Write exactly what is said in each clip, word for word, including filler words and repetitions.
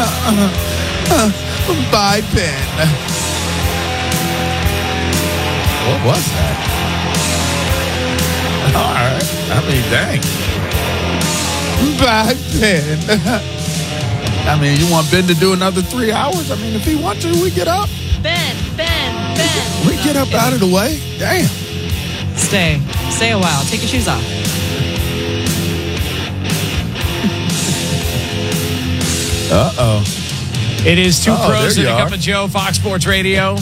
Bye, Ben. What was that? All right. I mean, dang. Bye, Ben. I mean, you want Ben to do another three hours? I mean, if he wants to, we get up. Ben, Ben, Ben. We get up out of the way. Damn. Stay. Stay a while. Take your shoes off. Uh-oh. It is Two Oh, Pros there and a you Cup are. of Joe, Fox Sports Radio.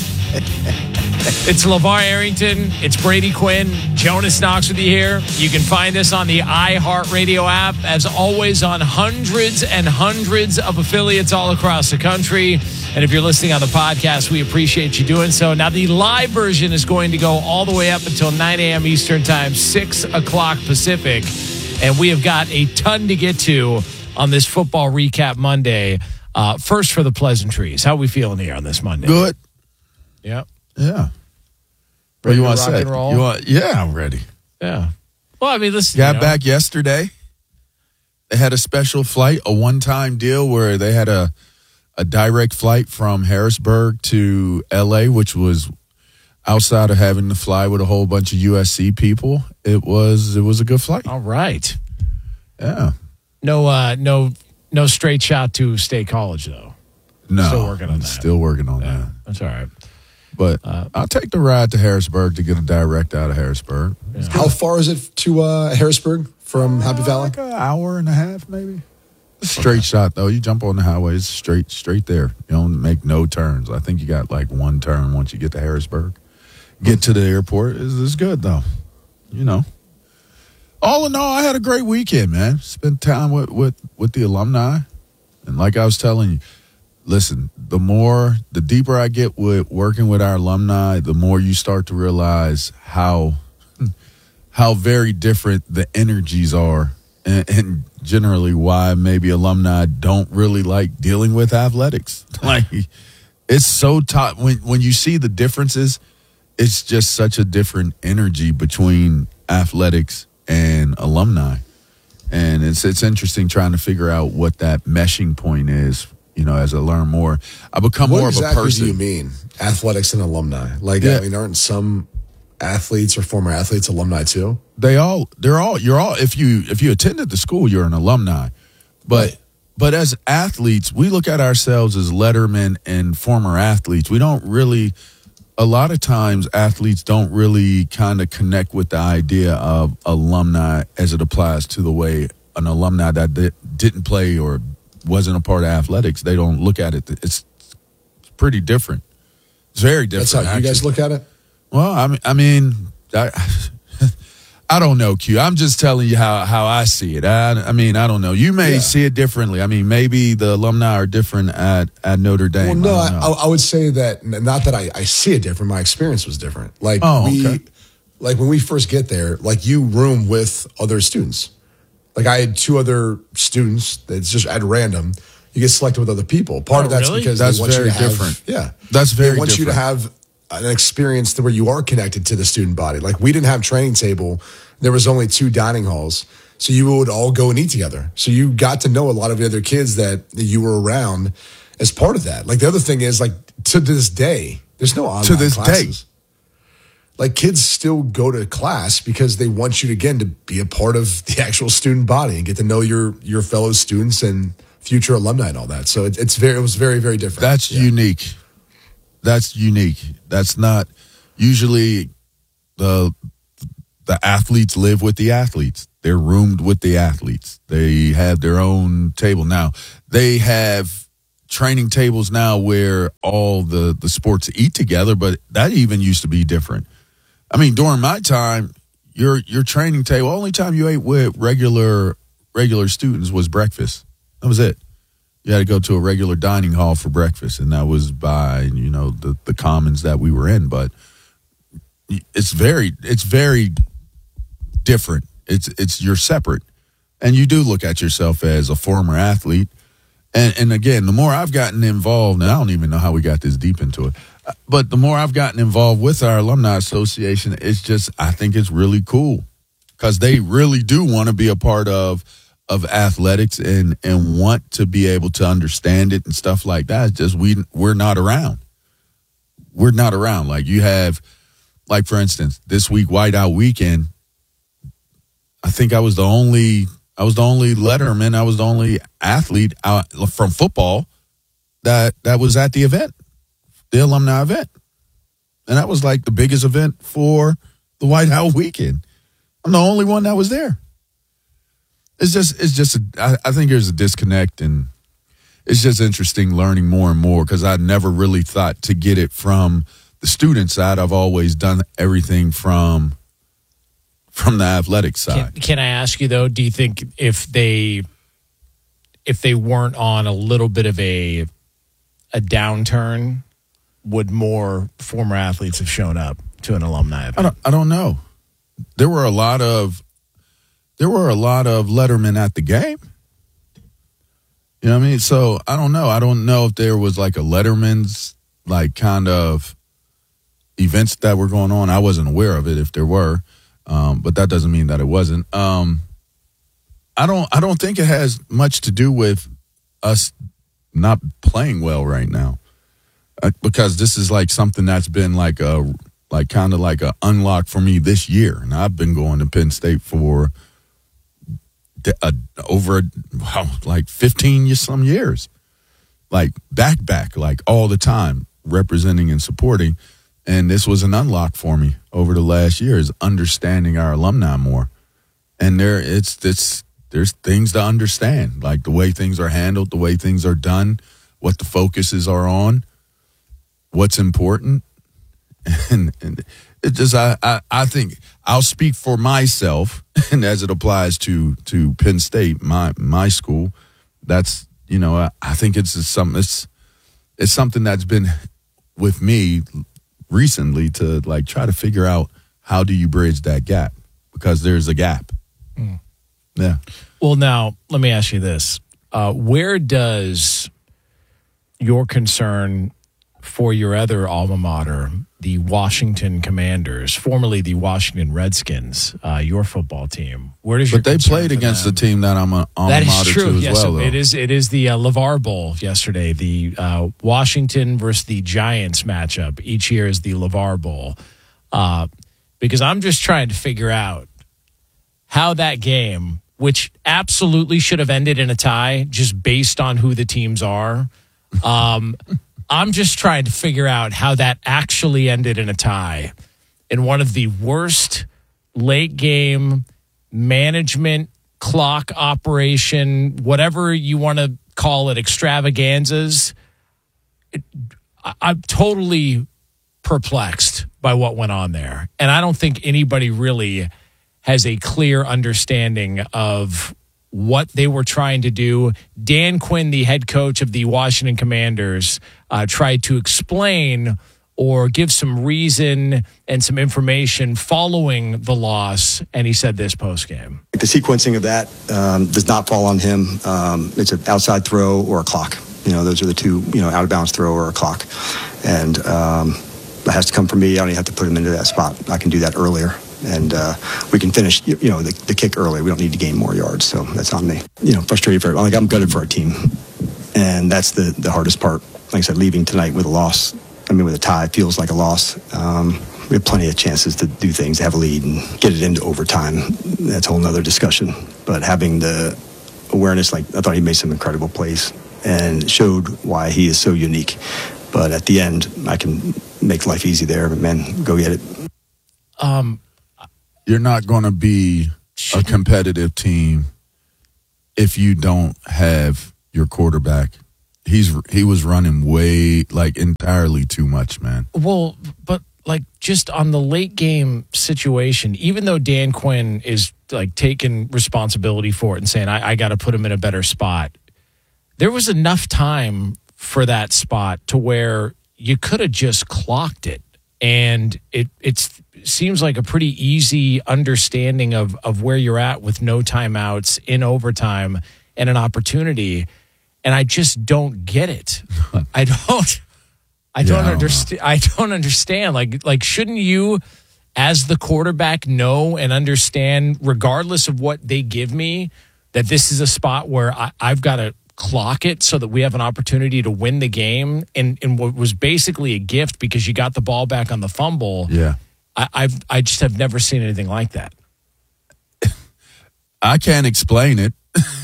It's LeVar Arrington. It's Brady Quinn. Jonas Knox with you here. You can find us on the iHeartRadio app. As always, on hundreds and hundreds of affiliates all across the country. And if you're listening on the podcast, we appreciate you doing so. Now, the live version is going to go all the way up until nine a.m. Eastern Time, six o'clock Pacific. And we have got a ton to get to on this Football Recap Monday. Uh, first for the pleasantries. How are we feeling here on this Monday? Good. Yep. Yeah. What Ready you to want rock to say? and roll? You want, yeah, I'm ready. Yeah. Well, I mean, listen. Got you know, back yesterday. They had a special flight, a one-time deal where they had a a direct flight from Harrisburg to L A, which was outside of having to fly with a whole bunch of U S C people. It was it was a good flight. All right. Yeah. No, uh, no, no straight shot to State College though. No. Still working on that. Still working on Yeah, that. that's all right. But Uh, I'll take the ride to Harrisburg to get a direct out of Harrisburg. Yeah. How far is it to uh, Harrisburg from Happy Valley? Like an hour and a half, maybe. Straight shot though. You jump on the highway, it's straight, straight there. You don't make no turns. I think you got like one turn once you get to Harrisburg. Get to the airport. It's, it's good though. You know. All in all, I had a great weekend, man. Spent time with, with, with the alumni. And like I was telling you, listen, the more, the deeper I get with working with our alumni, the more you start to realize how, how very different the energies are, and, and generally why maybe alumni don't really like dealing with athletics. Like, it's so tough. When, when you see the differences, it's just such a different energy between athletics and alumni. And it's it's interesting trying to figure out what that meshing point is, you know, as I learn more. I become What more exactly of a person. do you mean, athletics and alumni? Like, Yeah. I mean, aren't some athletes or former athletes alumni too? They all, they're all, you're all, if you, if you attended the school, you're an alumni. But, Right. but as athletes, we look at ourselves as lettermen and former athletes. We don't really, a lot of times athletes don't really kind of connect with the idea of alumni as it applies to the way an alumni that di- didn't play or wasn't a part of athletics. They don't look at it. It's, it's pretty different. It's very different. That's how you guys actually. look at it? Well, I mean, I mean, I, I don't know, Q. I'm just telling you how, how I see it. I, I mean, I don't know. You may Yeah. see it differently. I mean, maybe the alumni are different at, at Notre Dame. Well, no, I, I, don't know. I, I would say that, not that I, I see it different. My experience was different. Like, Oh, we, okay. like when we first get there, like you room with other students. Like I had two other students that's just at random. You get selected with other people. Part Oh, of that's really? because That's they want very you to have, different. Yeah, That's very They want you to different. have an experience to where you are connected to the student body. Like we didn't have training table. There was only two dining halls. So you would all go and eat together. So you got to know a lot of the other kids that you were around as part of that. Like the other thing is like to this day, there's no online To this classes. Like kids still go to class because they want you again to be a part of the actual student body and get to know your your fellow students and future alumni and all that. So it, it's very it was very very different. That's Yeah. unique. That's unique. That's not usually the the athletes live with the athletes. They're roomed with the athletes. They have their own table. Now, they have training tables now where all the, the sports eat together, but that even used to be different. I mean, during my time, your your training table, only time you ate with regular regular students was breakfast. That was it. You had to go to a regular dining hall for breakfast, and that was by, you know, the, the commons that we were in. But it's very it's very different. It's it's you're separate, and you do look at yourself as a former athlete. And and again, the more I've gotten involved, and I don't even know how we got this deep into it, but the more I've gotten involved with our alumni association, it's just I think it's really cool because they really do want to be a part of of athletics and and want to be able to understand it and stuff like that. It's just we we're not around. We're not around. Like you have, like for instance, this week Whiteout Weekend. I think I was the only I was the only letterman. I was the only athlete out from football that that was at the event, the alumni event, and that was like the biggest event for the Whiteout Weekend. I'm the only one that was there. It's just, it's just, a, I, I think there's a disconnect, and it's just interesting learning more and more because I never really thought to get it from the student side. I've always done everything from from the athletic side. Can, can I ask you though? Do you think if they if they weren't on a little bit of a a downturn, would more former athletes have shown up to an alumni event? I don't, I don't know. There were a lot of there were a lot of lettermen at the game. You know what I mean? So I don't know. I don't know if there was like a letterman's like kind of events that were going on. I wasn't aware of it if there were, um, but that doesn't mean that it wasn't. Um, I don't. I don't think it has much to do with us not playing well right now, uh, because this is like something that's been like a like kind of like a unlock for me this year, and I've been going to Penn State for a, over wow, like fifteen some years, like back back like all the time, representing and supporting. And this was an unlock for me over the last year, is understanding our alumni more. And there, it's it's there's things to understand, like the way things are handled, the way things are done, what the focuses are on, what's important. And, and it just, I, I, I think I'll speak for myself, and as it applies to, to Penn State, my my school, that's, you know, I, I think it's something, it's, it's something that's been with me recently to like try to figure out how do you bridge that gap, because there's a gap. Mm. Yeah. Well, now let me ask you this: uh, where does your concern for your other alma mater, the Washington Commanders, formerly the Washington Redskins, uh, your football team, where does your but they played against them? the team that I'm an alma that is mater true. to as yes, well. Though. It is. It is the uh, LeVar Bowl yesterday. The uh, Washington versus the Giants matchup each year is the LeVar Bowl, uh, because I'm just trying to figure out how that game, which absolutely should have ended in a tie, just based on who the teams are. Um, I'm just trying to figure out how that actually ended in a tie in one of the worst late game management, clock operation, whatever you want to call it, extravaganzas. It, I, I'm totally perplexed by what went on there. And I don't think anybody really has a clear understanding of what they were trying to do. Dan Quinn, the head coach of the Washington Commanders, uh, tried to explain or give some reason and some information following the loss, and he said this postgame. The sequencing of that um, does not fall on him. Um, it's an outside throw or a clock. You know, those are the two, you know, out of bounds throw or a clock. And um, that has to come from me. I don't even have to put him into that spot. I can do that earlier. And uh, we can finish, you know, the, the kick early. We don't need to gain more yards, so that's on me. You know, frustrated for, like, I'm gutted for our team, and that's the the hardest part. Like I said, leaving tonight with a loss, I mean, with a tie, feels like a loss. Um, we have plenty of chances to do things, have a lead, and get it into overtime. That's a whole nother discussion. But having the awareness, like, I thought he made some incredible plays and showed why he is so unique. But at the end, I can make life easy there. But man, go get it. Um. You're not going to be a competitive team if you don't have your quarterback. He's he was running way, like, entirely too much, man. Well, but like just on the late game situation, even though Dan Quinn is like taking responsibility for it and saying, I, I got to put him in a better spot, there was enough time for that spot to where you could have just clocked it. And it it's seems like a pretty easy understanding of, of where you're at with no timeouts in overtime and an opportunity. And I just don't get it. I don't, I don't yeah, understand. I don't understand. Like, like, shouldn't you, as the quarterback, know and understand, regardless of what they give me, that this is a spot where I, I've got to clock it so that we have an opportunity to win the game, and, and what was basically a gift because you got the ball back on the fumble. Yeah. I, I've I just have never seen anything like that. I can't explain it.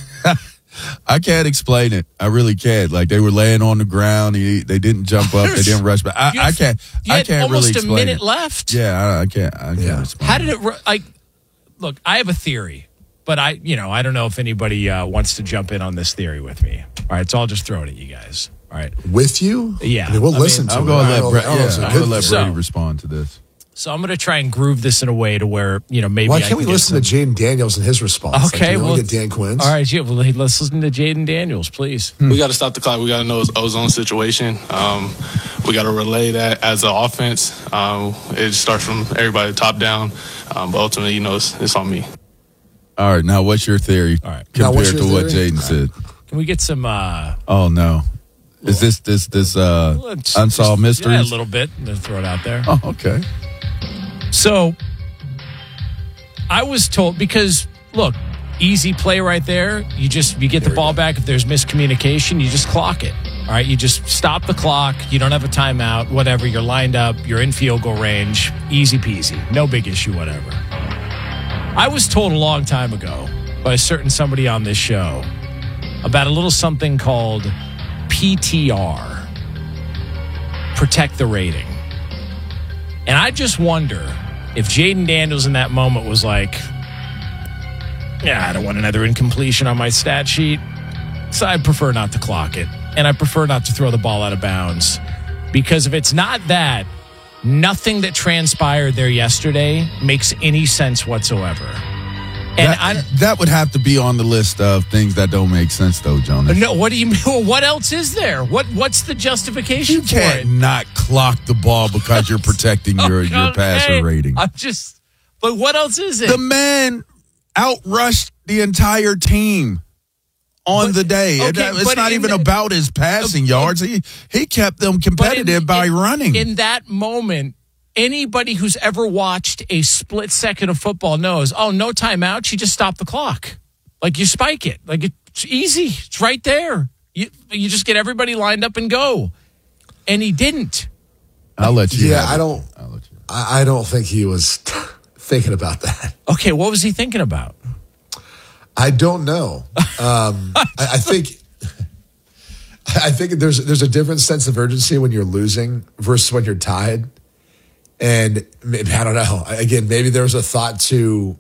I can't explain it. I really can't. Like, they were laying on the ground. He, they didn't jump up. They didn't rush back. I, I can't. You I had can't really almost explain a minute it. left. Yeah, I, I can't. I can't Yeah. explain. How did it? ru- Like, look, I have a theory, but I, you know, I don't know if anybody uh, wants to jump in on this theory with me. All right, so I'll just throw it at you guys. All right. With you? Yeah. I mean, we'll I listen mean, to I'm it. going I to let don't- Brady. I don't know if it's Yeah, a I'm good going to let So- Brady respond to this. So I'm going to try and groove this in a way to where, you know, maybe Why I can't can we get listen some- to Jaden Daniels and his response? Okay, like, well, we get Dan Quinn's. All right, yeah, well, hey, let's listen to Jaden Daniels, please. We got to stop the clock. We got to know it's ozone situation. Um, we got to relay that as an offense. Um, it starts from everybody top down, um, but ultimately, you know, it's, it's on me. All right, now what's your theory All right. Now, compared what's to your what theory? Jaden said? Can we get some uh, Oh no, is this this this uh let's- unsolved Yeah, a mysteries? little bit. I'm going to throw it out there. Oh, okay. So I was told, because look, easy play right there. You just you get the ball back. If there's miscommunication, you just clock it. All right, you just stop the clock. You don't have a timeout. Whatever. You're lined up. You're in field goal range. Easy peasy. No big issue. Whatever. I was told a long time ago by a certain somebody on this show about a little something called P T R, protect the rating. And I just wonder if Jaden Daniels in that moment was like, yeah, I don't want another incompletion on my stat sheet, so I prefer not to clock it. And I prefer not to throw the ball out of bounds. Because if it's not that, nothing that transpired there yesterday makes any sense whatsoever. And That, I that would have to be on the list of things that don't make sense, though, Jonas. no, what do you mean? What else is there? What What's the justification You for can't it? not clock the ball because you're protecting your, your Okay. passer rating. I'm just, but what else is it? The man outrushed the entire team on But- the day. okay, It- it's but not in even the- about his passing Uh, yards. He he kept them But in- competitive by in- running. In that moment, anybody who's ever watched a split second of football knows, oh, no timeout. You just stop the clock. Like, you spike it. Like, it's easy. It's right there. You, you just get everybody lined up and go. And he didn't. I'll let you. Yeah, have it. I don't. I'll let you. I, I don't think he was thinking about that. Okay, what was he thinking about? I don't know. Um, I, I think. I think there's there's a different sense of urgency when you're losing versus when you're tied. And maybe, I don't know. Again, maybe there was a thought to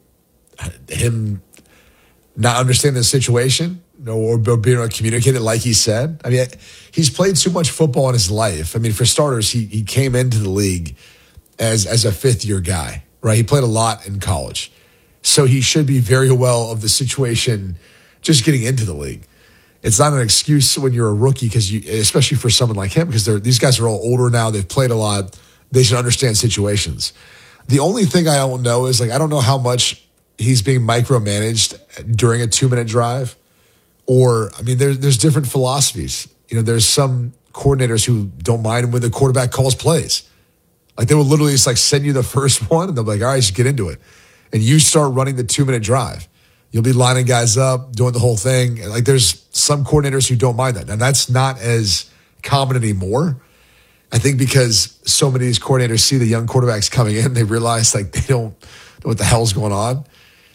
him not understanding the situation or being able to communicate it like he said. I mean, he's played too much football in his life. I mean, for starters, he he came into the league as as a fifth year guy, right? He played a lot in college. So he should be very well of the situation just getting into the league. It's not an excuse when you're a rookie, because you, especially for someone like him, because they're these guys are all older now. They've played a lot. They should understand situations. The only thing I don't know is, like, I don't know how much he's being micromanaged during a two minute drive, or I mean, there's there's different philosophies. You know, there's some coordinators who don't mind when the quarterback calls plays. Like, they will literally just like send you the first one, and they'll be like, all right, just get into it, and you start running the two minute drive. You'll be lining guys up, doing the whole thing. And like, there's some coordinators who don't mind that. And that's not as common anymore. I think because so many of these coordinators see the young quarterbacks coming in, they realize like they don't know what the hell's going on.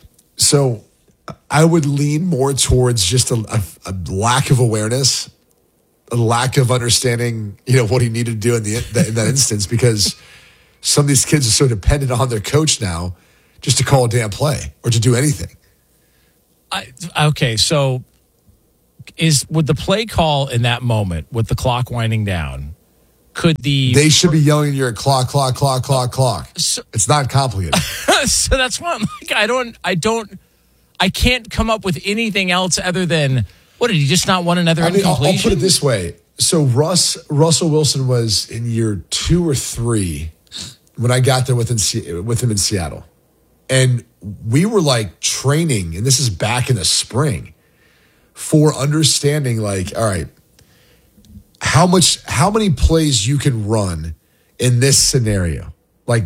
So I would lean more towards just a, a, a lack of awareness, a lack of understanding, you know, what he needed to do in the in that instance, because some of these kids are so dependent on their coach now just to call a damn play or to do anything. I, okay, so is would the play call in that moment with the clock winding down, could the They should be yelling at your clock, clock, clock, clock, clock. So- It's not complicated. so that's why I'm like, I don't I don't I can't come up with anything else other than, what, did he just not want another I mean, I'll, incompletion? I'll put it this way. So Russ Russell Wilson was in year two or three when I got there with, in, with him in Seattle. And we were like training, and this is back in the spring, for understanding like, all right, how much, how many plays you can run in this scenario. Like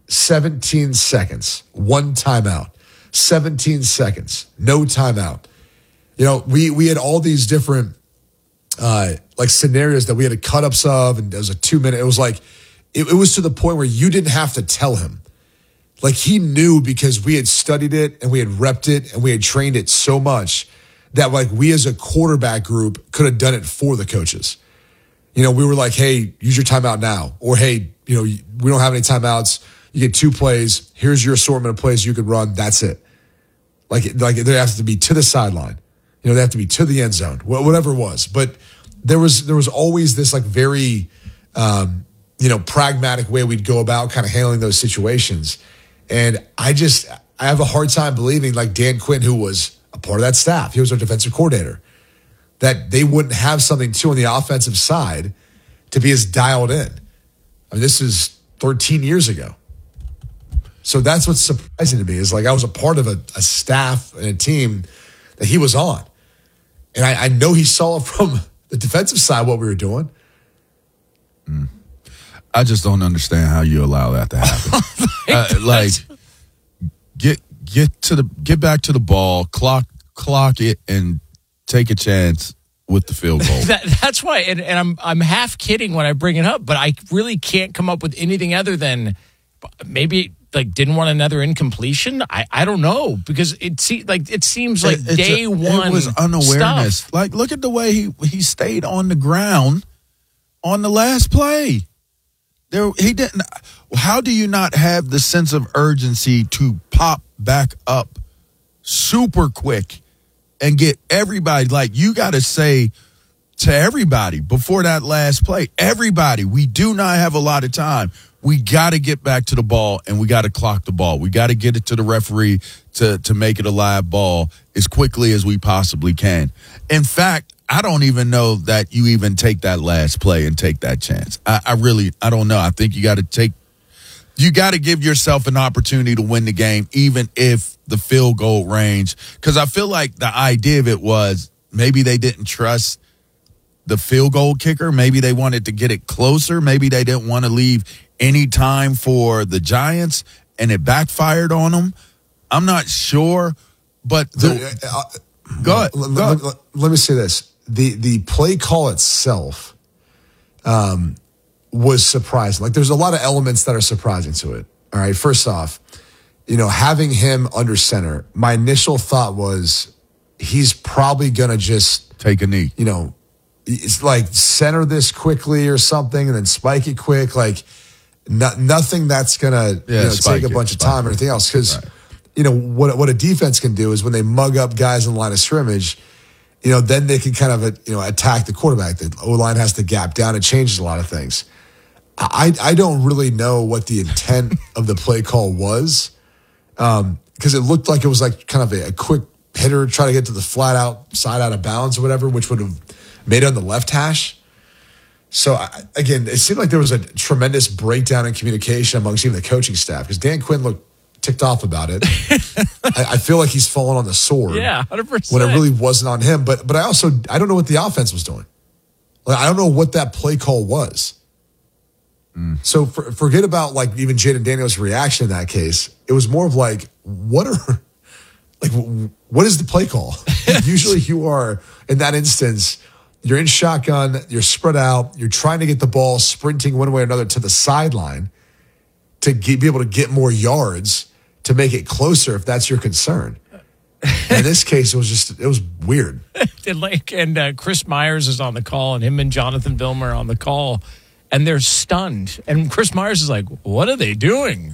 seventeen seconds, one timeout, seventeen seconds, no timeout. You know, we we had all these different uh, like scenarios that we had cut ups of, and it was a two minute. It was like it, it was to the point where you didn't have to tell him. Like he knew because we had studied it and we had repped it and we had trained it so much that like we as a quarterback group could have done it for the coaches. You know, we were like, hey, use your timeout now. Or, hey, you know, we don't have any timeouts. You get two plays. Here's your assortment of plays you could run. That's it. Like, like they have to be to the sideline. You know, they have to be to the end zone, whatever it was. But there was there was always this like very, um, you know, pragmatic way we'd go about kind of handling those situations. And I just, I have a hard time believing like Dan Quinn, who was a part of that staff, he was our defensive coordinator, that they wouldn't have something too on the offensive side to be as dialed in. I mean, this is thirteen years ago. So that's what's surprising to me is like I was a part of a, a staff and a team that he was on. And I, I know he saw from the defensive side what we were doing. Mm. I just don't understand how you allow that to happen. uh, like, get get to the get back to the ball, clock clock it, and take a chance with the field goal. that, that's why, and, and I'm I'm half kidding when I bring it up, but I really can't come up with anything other than maybe like didn't want another incompletion. I, I don't know because it se- like it seems like It's day a, one. It was unawareness. Stuff. Like, look at the way he he stayed on the ground on the last play. There, he didn't. How do you not have the sense of urgency to pop back up super quick and get everybody? Like, you got to say to everybody before that last play, everybody, we do not have a lot of time. We got to get back to the ball and we got to clock the ball. We got to get it to the referee to, to make it a live ball as quickly as we possibly can. In fact, I don't even know that you even take that last play and take that chance. I, I really, I don't know. I think you got to take, you got to give yourself an opportunity to win the game, even if the field goal range. Because I feel like the idea of it was maybe they didn't trust the field goal kicker. Maybe they wanted to get it closer. Maybe they didn't want to leave any time for the Giants, and it backfired on them. I'm not sure, but the, the, uh, go ahead. Let, Go let, let, let me say this. The the play call itself um, was surprising. Like, there's a lot of elements that are surprising to it. All right, first off, you know, having him under center, my initial thought was he's probably going to just take a knee. You know, it's like center this quickly or something and then spike it quick. Like, no, nothing that's going to yeah, you know, take a bunch it, of time or anything else. Because, right. you know, what, what a defense can do is when they mug up guys in the line of scrimmage, you know, then they can kind of, you know, attack the quarterback. The O-line has to gap down. It changes a lot of things. I I don't really know what the intent of the play call was because um, it looked like it was like kind of a, a quick hitter, try to get to the flat out side out of bounds or whatever, which would have made it on the left hash. So, I, again, it seemed like there was a tremendous breakdown in communication amongst even the coaching staff because Dan Quinn looked ticked off about it. I, I feel like he's fallen on the sword. Yeah, one hundred percent. When it really wasn't on him. But but I also, I don't know what the offense was doing. Like, I don't know what that play call was. Mm. So for, forget about like even Jaden Daniels' reaction in that case. It was more of like, what are, like, what is the play call? Usually you are, in that instance, you're in shotgun, you're spread out, you're trying to get the ball sprinting one way or another to the sideline to get, be able to get more yards to make it closer if that's your concern. In this case, it was just, it was weird. and like, and uh, Chris Myers is on the call, and him and Jonathan Vilmer are on the call, and they're stunned. And Chris Myers is like, what are they doing?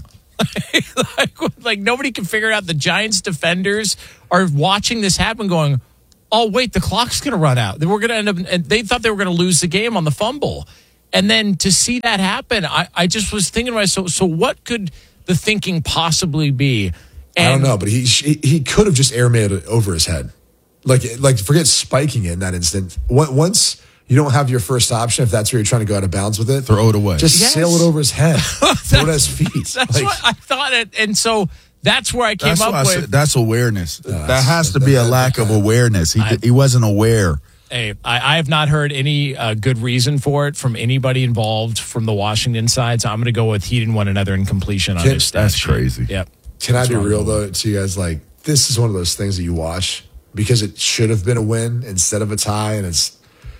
like, like, nobody can figure it out. The Giants defenders are watching this happen going, oh, wait, the clock's going to run out. They were going to end up, and they thought they were going to lose the game on the fumble. And then to see that happen, I, I just was thinking to myself, so, so what could the thinking possibly be? And I don't know, but he he, he could have just airmailed it over his head. Like, like forget spiking it in that instant. Once you don't have your first option, if that's where you're trying to go out of bounds with it, throw it away. Just yes. sail it over his head. Throw it at his feet. That's like, what I thought. It, and so that's where I came that's up I with. said, that's awareness. Uh, that has to be a lack of awareness. He I, he wasn't aware. Hey, I, I have not heard any uh, good reason for it from anybody involved from the Washington side. So I'm going to go with he didn't want another incompletion on Can, his stat That's sheet. crazy. Yep. Can That's I be real wrong. though to you guys? Like, this is one of those things that you watch because it should have been a win instead of a tie. And it's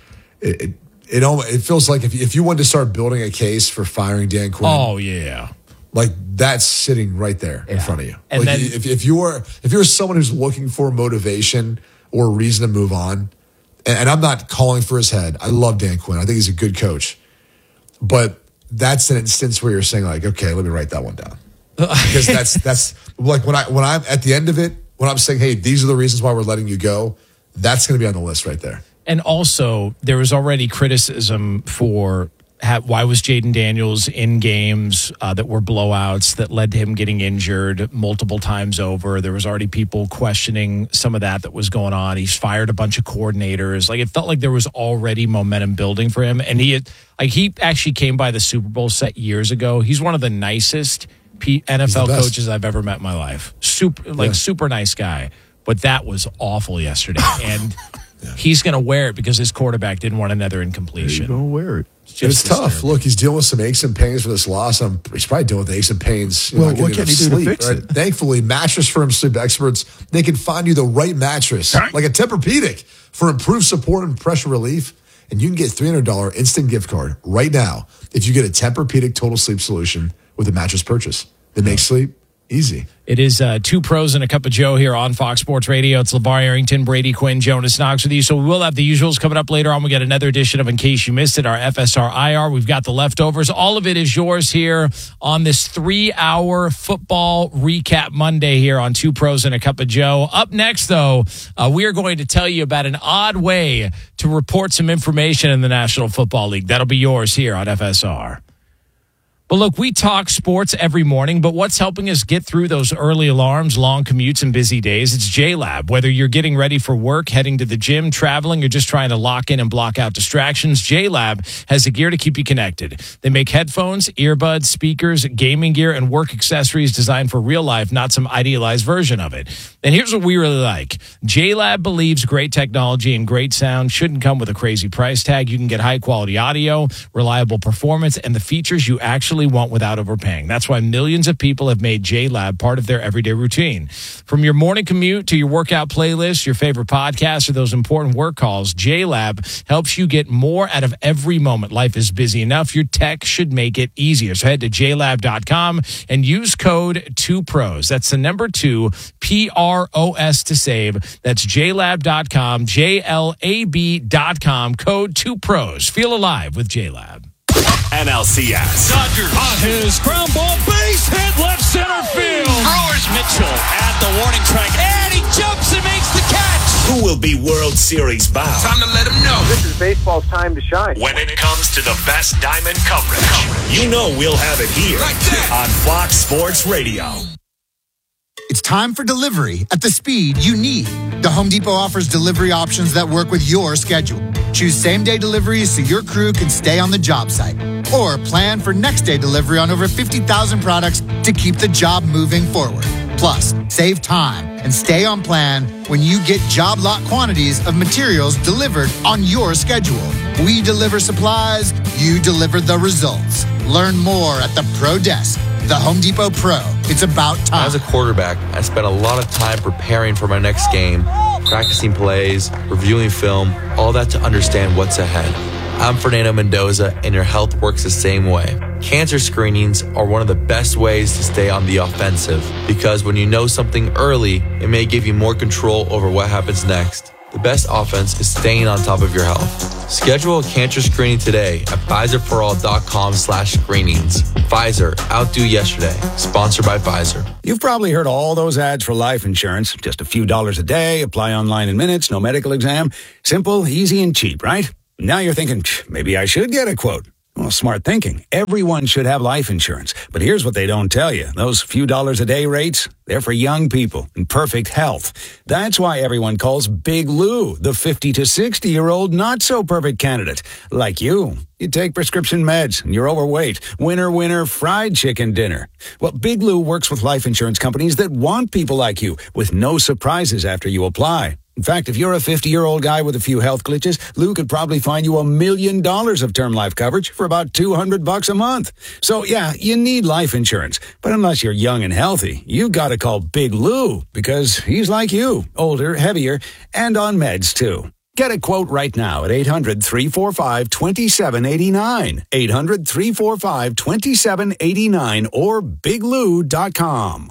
it it it, almost, it feels like if if you wanted to start building a case for firing Dan Quinn, oh yeah, like that's sitting right there in yeah. front of you. And like then if if you're if you're someone who's looking for motivation or a reason to move on, and, and I'm not calling for his head. I love Dan Quinn. I think he's a good coach, but that's an instance where you're saying like, okay, let me write that one down. Because that's that's like when I when I'm at the end of it, when I'm saying, hey, these are the reasons why we're letting you go, that's going to be on the list right there. And also, there was already criticism for ha- why was Jaden Daniels in games uh, that were blowouts that led to him getting injured multiple times over. There was already people questioning some of that that was going on. He's fired a bunch of coordinators. Like it felt like there was already momentum building for him, and he had, like he actually came by the Super Bowl set years ago. He's one of the nicest P- N F L coaches I've ever met in my life. Super, like yeah. super nice guy. But that was awful yesterday. And yeah. he's going to wear it because his quarterback didn't want another incompletion. He's going to wear it. It's, it's tough. Terrible. Look, he's dealing with some aches and pains for this loss. Um, he's probably dealing with aches and pains. Well, what can he do sleep, to fix right? it? Thankfully, Mattress Firm sleep experts, they can find you the right mattress, right. like a Tempur-Pedic, for improved support and pressure relief. And you can get three hundred dollars instant gift card right now if you get a Tempur-Pedic total sleep solution with a mattress purchase. That makes sleep easy. It is uh, Two Pros and a Cup of Joe here on Fox Sports Radio. It's LeVar Arrington, Brady Quinn, Jonas Knox with you. So we will have the usuals coming up later on. We got another edition of In Case You Missed It, our F S R I R. We've got the leftovers. All of it is yours here on this three-hour football recap Monday here on Two Pros and a Cup of Joe. Up next, though, uh, we are going to tell you about an odd way to report some information in the National Football League. That'll be yours here on F S R. But look, we talk sports every morning, but what's helping us get through those early alarms, long commutes, and busy days? It's J-Lab. Whether you're getting ready for work, heading to the gym, traveling, or just trying to lock in and block out distractions, J-Lab has the gear to keep you connected. They make headphones, earbuds, speakers, gaming gear, and work accessories designed for real life, not some idealized version of it. And here's what we really like. J-Lab believes great technology and great sound shouldn't come with a crazy price tag. You can get high-quality audio, reliable performance, and the features you actually want without overpaying. That's why millions of people have made J-Lab part of their everyday routine. From your morning commute to your workout playlist, your favorite podcasts, or those important work calls, J-Lab helps you get more out of every moment. Life is busy enough. Your tech should make it easier. So head to J lab dot com and use code two pros. That's the number two, P R O S to save. That's J lab dot com, J L A B dot com, code two pros. Feel alive with J-Lab. N L C S. Dodgers on his ground ball, base hit, left center field. Brewers Mitchell at the warning track, and he jumps and makes the catch. Who will be World Series bound? Time to let him know. This is baseball's time to shine. When it comes to the best diamond coverage, you know we'll have it here like on Fox Sports Radio. It's time for delivery at the speed you need. The Home Depot offers delivery options that work with your schedule. Choose same-day deliveries so your crew can stay on the job site. Or plan for next-day delivery on over fifty thousand products to keep the job moving forward. Plus, save time and stay on plan when you get job lot quantities of materials delivered on your schedule. We deliver supplies, you deliver the results. Learn more at the Pro Desk. The Home Depot Pro. It's about time. As a quarterback, I spent a lot of time preparing for my next game, practicing plays, reviewing film, all that to understand what's ahead. I'm Fernando Mendoza, and your health works the same way. Cancer screenings are one of the best ways to stay on the offensive, because when you know something early, it may give you more control over what happens next. The best offense is staying on top of your health. Schedule a cancer screening today at Pfizer for all dot com slash screenings. Pfizer, outdo yesterday. Sponsored by Pfizer. You've probably heard all those ads for life insurance. Just a few dollars a day, apply online in minutes, no medical exam. Simple, easy, and cheap, right? Now you're thinking, maybe I should get a quote. Well, smart thinking. Everyone should have life insurance. But here's what they don't tell you. Those few dollars a day rates, they're for young people in perfect health. That's why everyone calls Big Lou the fifty to sixty-year-old not-so-perfect candidate. Like you. You take prescription meds and you're overweight. Winner, winner, fried chicken dinner. Well, Big Lou works with life insurance companies that want people like you with no surprises after you apply. In fact, if you're a fifty-year-old guy with a few health glitches, Lou could probably find you a million dollars of term life coverage for about two hundred bucks a month. So yeah, you need life insurance. But unless you're young and healthy, you've got to call Big Lou because he's like you, older, heavier, and on meds too. Get a quote right now at eight hundred, three four five, two seven eight nine. eight hundred, three four five, two seven eight nine or big lou dot com.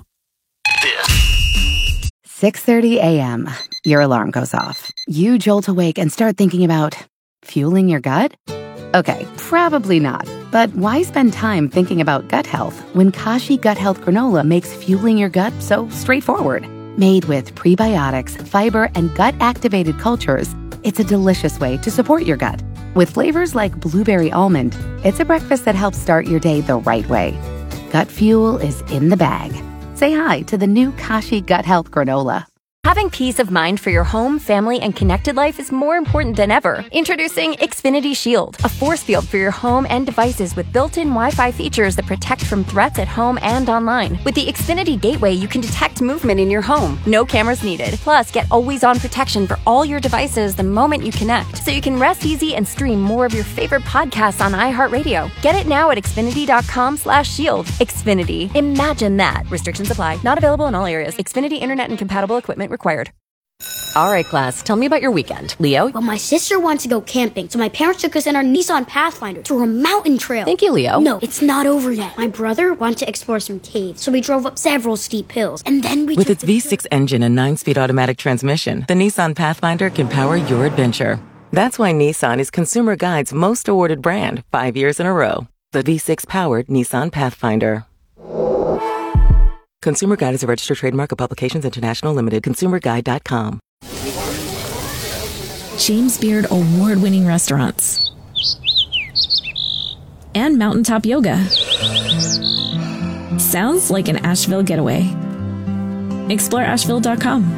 six thirty a.m. Your alarm goes off. You jolt awake and start thinking about fueling your gut? Okay, probably not. But why spend time thinking about gut health when Kashi Gut Health Granola makes fueling your gut so straightforward? Made with prebiotics, fiber, and gut-activated cultures, it's a delicious way to support your gut. With flavors like blueberry almond, it's a breakfast that helps start your day the right way. Gut fuel is in the bag. Say hi to the new Kashi Gut Health Granola. Having peace of mind for your home, family, and connected life is more important than ever. Introducing Xfinity Shield, a force field for your home and devices with built-in Wi-Fi features that protect from threats at home and online. With the Xfinity Gateway, you can detect movement in your home. No cameras needed. Plus, get always-on protection for all your devices the moment you connect, so you can rest easy and stream more of your favorite podcasts on iHeartRadio. Get it now at Xfinity.com slash shield. Xfinity. Imagine that. Restrictions apply. Not available in all areas. Xfinity Internet and compatible equipment required. All right, class, tell me about your weekend. Leo? Well, my sister wants to go camping, so my parents took us in our Nissan Pathfinder through a mountain trail. Thank you, Leo. No, it's not over yet. My brother wanted to explore some caves, so we drove up several steep hills, and then we... With its V six engine and nine-speed automatic transmission, the Nissan Pathfinder can power your adventure. That's why Nissan is Consumer Guide's most awarded brand five years in a row. The V six-powered Nissan Pathfinder. Consumer Guide is a registered trademark of Publications International Limited. consumer guide dot com. James Beard award-winning restaurants. And mountaintop yoga. Sounds like an Asheville getaway. explore asheville dot com.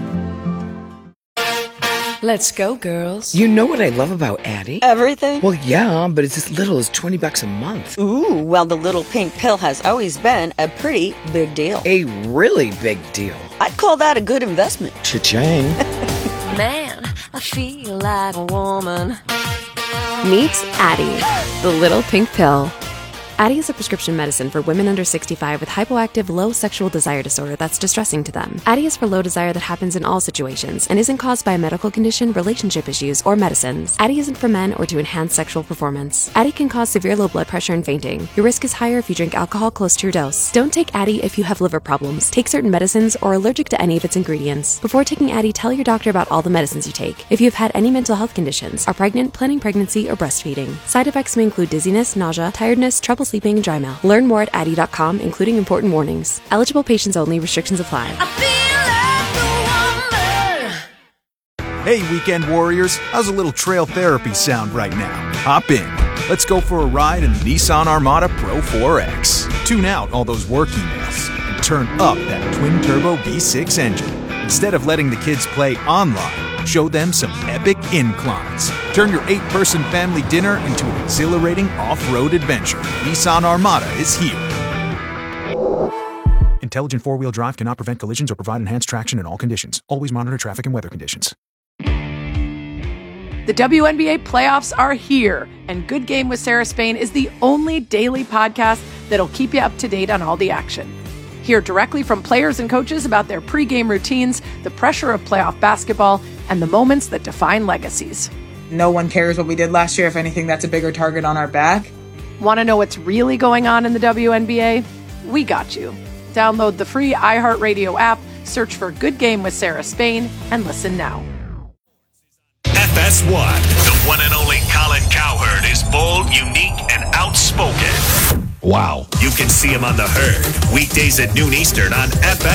Let's go, girls. You know what I love about Addie? Everything? Well, yeah, but it's as little as twenty bucks a month. Ooh, well, the little pink pill has always been a pretty big deal. A really big deal. I'd call that a good investment. Cha-ching. Man, I feel like a woman. Meet Addie, the little pink pill. Addie is a prescription medicine for women under sixty-five with hypoactive low sexual desire disorder that's distressing to them. Addie is for low desire that happens in all situations and isn't caused by a medical condition, relationship issues, or medicines. Addie isn't for men or to enhance sexual performance. Addie can cause severe low blood pressure and fainting. Your risk is higher if you drink alcohol close to your dose. Don't take Addie if you have liver problems, take certain medicines, or are allergic to any of its ingredients. Before taking Addie, tell your doctor about all the medicines you take. If you've had any mental health conditions, are pregnant, planning pregnancy, or breastfeeding. Side effects may include dizziness, nausea, tiredness, trouble sleeping, and dry mouth. Learn more at addie dot com, including important warnings. Eligible patients only. Restrictions apply. Hey, weekend warriors. How's a little trail therapy sound right now? Hop in. Let's go for a ride in the Nissan Armada Pro four X. Tune out all those work emails and turn up that twin-turbo V six engine. Instead of letting the kids play online, show them some epic inclines. Turn your eight-person family dinner into an exhilarating off-road adventure. Nissan Armada is here. Intelligent four-wheel drive cannot prevent collisions or provide enhanced traction in all conditions. Always monitor traffic and weather conditions. The W N B A playoffs are here, and Good Game with Sarah Spain is the only daily podcast that'll keep you up to date on all the action. Hear directly from players and coaches about their pregame routines, the pressure of playoff basketball, and the moments that define legacies. No one cares what we did last year. If anything, that's a bigger target on our back. Want to know what's really going on in the W N B A? We got you. Download the free iHeartRadio app, search for Good Game with Sarah Spain, and listen now. F S one, the one and only Colin Cowherd, is bold, unique, and outspoken. Wow. You can see him on The Herd, weekdays at noon Eastern on F S